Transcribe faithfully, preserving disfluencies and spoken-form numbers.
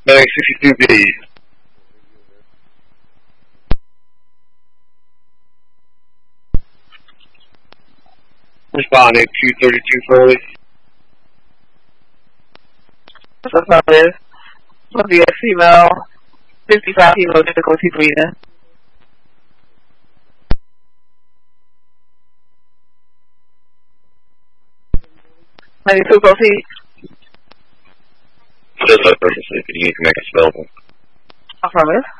Boeing sixty-two B. Responding two thirty-two Foley. What's up, Liz? What's the female? fifty-five kilo difficulty breathing. ninety-two proceed. Just like purposely, could you make us available? Affirmative.